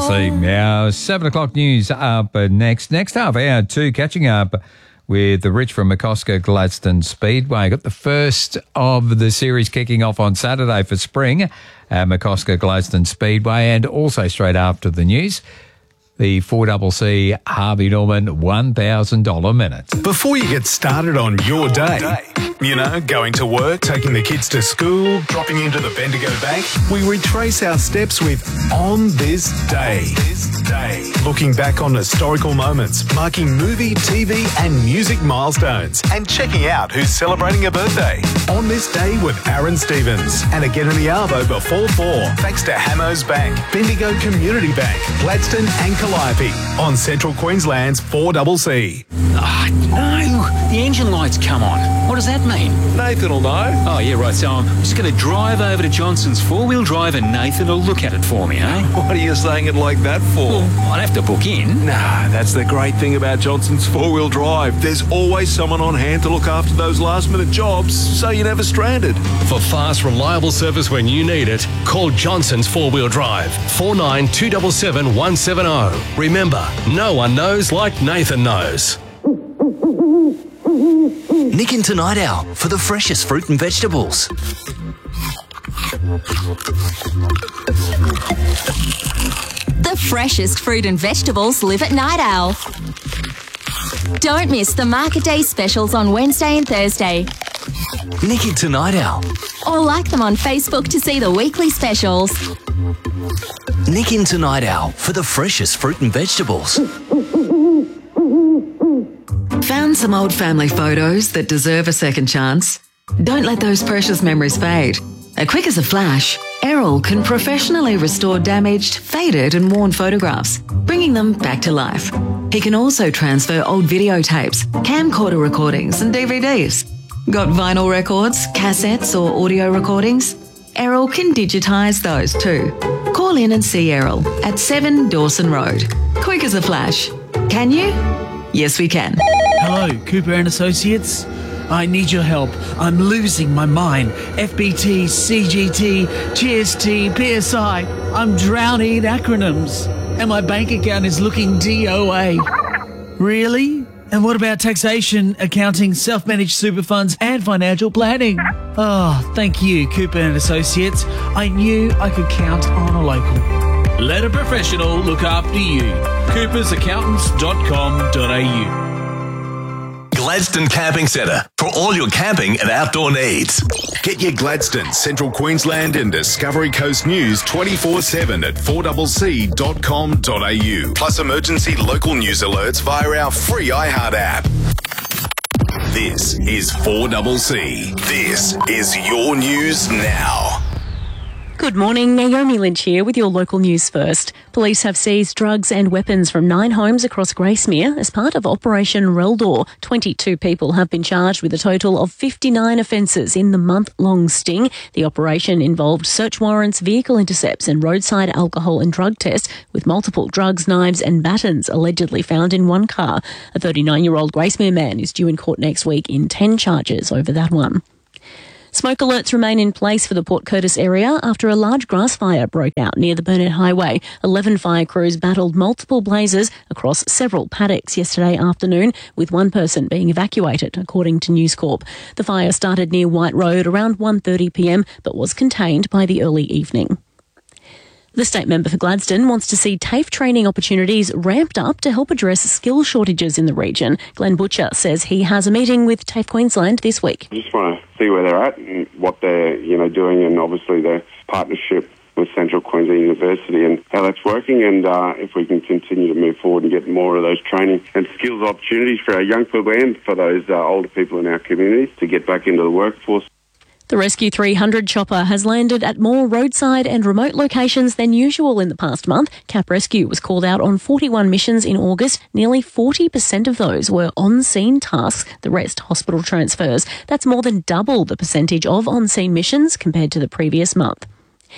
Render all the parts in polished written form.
C. Now, 7 o'clock news up next. Next half hour, 2, catching up with the Rich from McCosker Gladstone Speedway. Got the first of the series kicking off on Saturday for spring at McCosker Gladstone Speedway, and also straight after the news, the 4CC Harvey Norman $1,000 minute. Before you get started on your day, you know, going to work, taking the kids to school, dropping into the Bendigo Bank, we retrace our steps with On This Day. Looking back on historical moments, marking movie, TV and music milestones, and checking out who's celebrating a birthday. On This Day with Aaron Stevens. And again in the Arvo before 4, thanks to Hamos Bank, Bendigo Community Bank, Gladstone and Calliope on Central Queensland's 4CC. No, the engine light's come on. What does that mean? Nathan will know. Oh, yeah, right, so I'm just going to drive over to Johnson's four-wheel drive and Nathan will look at it for me, eh? What are you saying it like that for? Well, I'd have to book in. Nah, that's the great thing about Johnson's four-wheel drive. There's always someone on hand to look after those last-minute jobs, so you're never stranded. For fast, reliable service when you need it, call Johnson's four-wheel drive, 49277170. Remember, no one knows like Nathan knows. Nick into Night Owl for the freshest fruit and vegetables. The freshest fruit and vegetables live at Night Owl. Don't miss the Market Day specials on Wednesday and Thursday. Nick into Night Owl. Or like them on Facebook to see the weekly specials. Nick into Night Owl for the freshest fruit and vegetables. Found some old family photos that deserve a second chance? Don't let those precious memories fade. Quick as a flash, Errol can professionally restore damaged, faded and worn photographs, bringing them back to life. He can also transfer old videotapes, camcorder recordings and DVDs. Got vinyl records, cassettes or audio recordings? Errol can digitise those too. Call in and see Errol at 7 Dawson Road. Quick as a flash. Can you? Yes, we can. Hello, Cooper and Associates. I need your help. I'm losing my mind. FBT, CGT, GST, PSI. I'm drowning in acronyms. And my bank account is looking DOA. Really? And what about taxation, accounting, self-managed super funds and financial planning? Oh, thank you, Cooper and Associates. I knew I could count on a local. Let a professional look after you. coopersaccountants.com.au. Gladstone Camping Centre for all your camping and outdoor needs. Get your Gladstone, Central Queensland and Discovery Coast news 24/7 at 4CC.com.au. Plus emergency local news alerts via our free iHeart app. This is 4CC. This is your news now. Good morning, Naomi Lynch here with your local news first. Police have seized drugs and weapons from 9 homes across Gracemere as part of Operation Reldor. 22 people have been charged with a total of 59 offences in the month-long sting. The operation involved search warrants, vehicle intercepts and roadside alcohol and drug tests, with multiple drugs, knives and batons allegedly found in one car. A 39-year-old Gracemere man is due in court next week in 10 charges over that one. Smoke alerts remain in place for the Port Curtis area after a large grass fire broke out near the Burnett Highway. 11 fire crews battled multiple blazes across several paddocks yesterday afternoon, with one person being evacuated, according to News Corp. The fire started near White Road around 1:30 p.m, but was contained by the early evening. The state member for Gladstone wants to see TAFE training opportunities ramped up to help address skill shortages in the region. Glenn Butcher says he has a meeting with TAFE Queensland this week. I just want to see where they're at and what they're doing, and obviously the partnership with Central Queensland University and how that's working, and if we can continue to move forward and get more of those training and skills opportunities for our young people and for those older people in our communities to get back into the workforce. The Rescue 300 chopper has landed at more roadside and remote locations than usual in the past month. Cap Rescue was called out on 41 missions in August. Nearly 40% of those were on-scene tasks, the rest hospital transfers. That's more than double the percentage of on-scene missions compared to the previous month.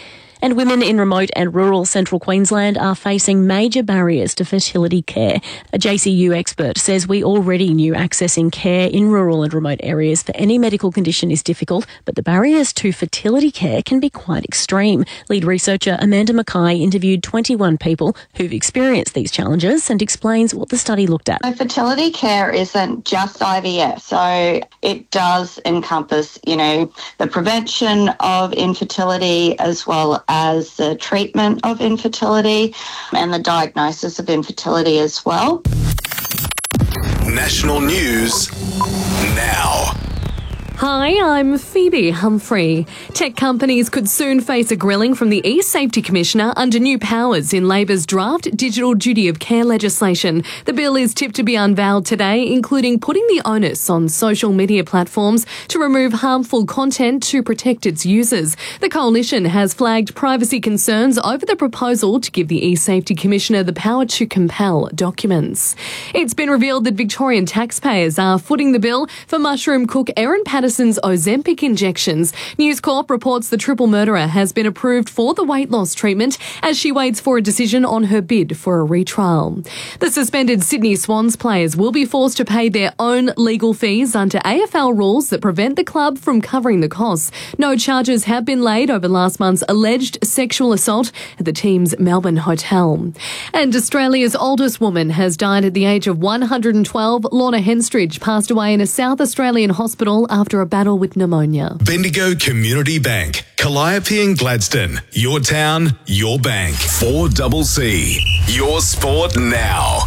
And women in remote and rural central Queensland are facing major barriers to fertility care. A JCU expert says we already knew accessing care in rural and remote areas for any medical condition is difficult, but the barriers to fertility care can be quite extreme. Lead researcher Amanda Mackay interviewed 21 people who've experienced these challenges and explains what the study looked at. So fertility care isn't just IVF, so it does encompass, the prevention of infertility as well as the treatment of infertility and the diagnosis of infertility as well. National news now. Hi, I'm Phoebe Humphrey. Tech companies could soon face a grilling from the e-Safety Commissioner under new powers in Labor's draft Digital Duty of Care legislation. The bill is tipped to be unveiled today, including putting the onus on social media platforms to remove harmful content to protect its users. The coalition has flagged privacy concerns over the proposal to give the e-Safety Commissioner the power to compel documents. It's been revealed that Victorian taxpayers are footing the bill for mushroom cook Erin Patterson's Ozempic injections. News Corp reports the triple murderer has been approved for the weight loss treatment as she waits for a decision on her bid for a retrial. The suspended Sydney Swans players will be forced to pay their own legal fees under AFL rules that prevent the club from covering the costs. No charges have been laid over last month's alleged sexual assault at the team's Melbourne hotel. And Australia's oldest woman has died at the age of 112. Lorna Henstridge passed away in a South Australian hospital after a battle with pneumonia. Bendigo Community Bank, Calliope and Gladstone. Your town, your bank. 4CC. Your sport now.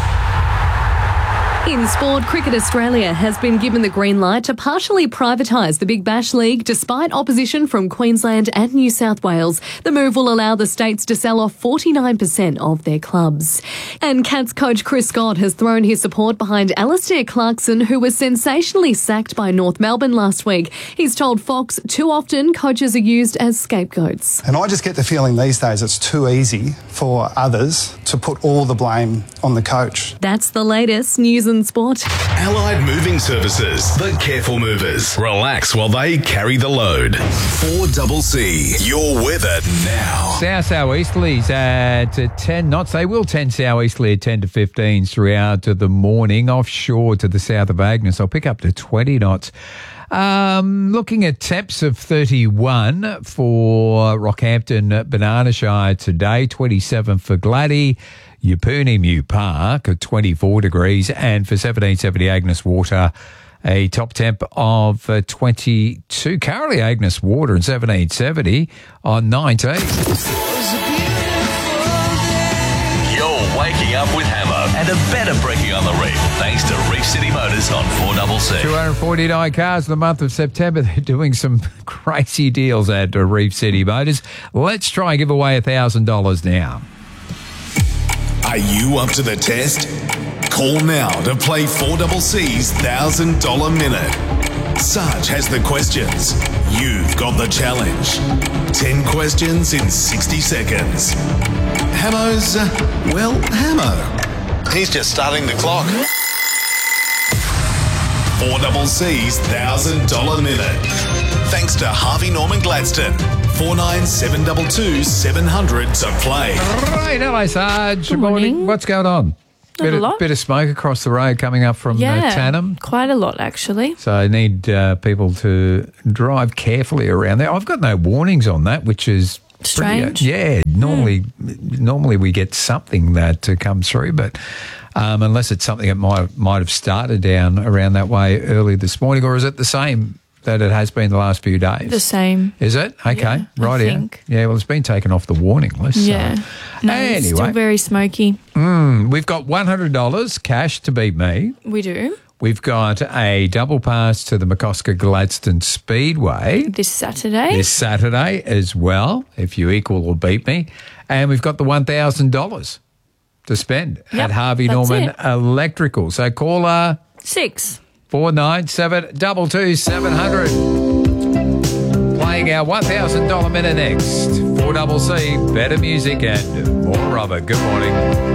In sport, Cricket Australia has been given the green light to partially privatise the Big Bash League despite opposition from Queensland and New South Wales. The move will allow the states to sell off 49% of their clubs. And Cats coach Chris Scott has thrown his support behind Alastair Clarkson, who was sensationally sacked by North Melbourne last week. He's told Fox too often coaches are used as scapegoats. And I just get the feeling these days it's too easy for others to put all the blame on the coach. That's the latest news and sport. Allied Moving Services, the careful movers. Relax while they carry the load. 4CC, your weather now. South-southeasterlies at 10 knots. They will tend southeasterly at 10 to 15s throughout the morning. Offshore to the south of Agnes, I'll pick up to 20 knots. Looking at temps of 31 for Rockhampton, Banana Shire today, 27 for Gladdy, Yeppooney Mew Park at 24 degrees, and for 1770 Agnes Water, a top temp of 22. Currently Agnes Water and 1770 on 19. You're waking up with Hammo and a better brekkie on the reef, thanks to Reef City Motors on 4CC. 249 cars in the month of September. They're doing some crazy deals at Reef City Motors. Let's try and give away $1,000 now. Are you up to the test? Call now to play 4CC's $1,000 Minute. Sarge has the questions. You've got the challenge. 10 questions in 60 seconds. Hammo's, Hammo. He's just starting the clock. 4CC's $1,000 Minute. Thanks to Harvey Norman Gladstone. 4972 700 to play. Right, hello, Sarge. Good morning. What's going on? Not a lot. Bit of smoke across the road coming up from Tannum. Quite a lot, actually. So I need people to drive carefully around there. I've got no warnings on that, which is strange. Normally we get something that comes through, but unless it's something that might have started down around that way early this morning, or is it the same that it has been the last few days? The same. Is it? Okay, yeah, right here. Yeah, well, it's been taken off the warning list. Yeah. So. No, anyway, it's still very smoky. We've got $100 cash to beat me. We do. We've got a double pass to the McCosker Gladstone Speedway. This Saturday as well, if you equal or beat me. And we've got the $1,000 to spend at Harvey Norman Electrical. So caller 6 497 22700. Playing our $1,000 minute next. 4CC, better music and more of it. Good morning.